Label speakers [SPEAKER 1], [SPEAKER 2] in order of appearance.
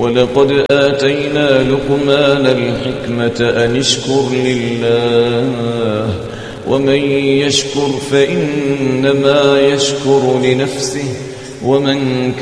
[SPEAKER 1] ولقد آتينا لقمان الحكمة أن اشكر لله ومن يشكر فإنما يشكر لنفسه ومن